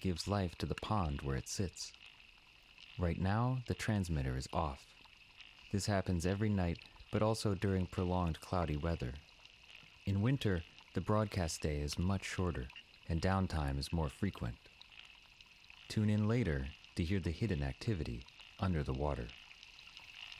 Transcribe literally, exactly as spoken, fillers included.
gives life to the pond where it sits. Right now, the transmitter is off. This happens every night, but also during prolonged cloudy weather. In winter, the broadcast day is much shorter, and downtime is more frequent. Tune in later to hear the hidden activity under the water.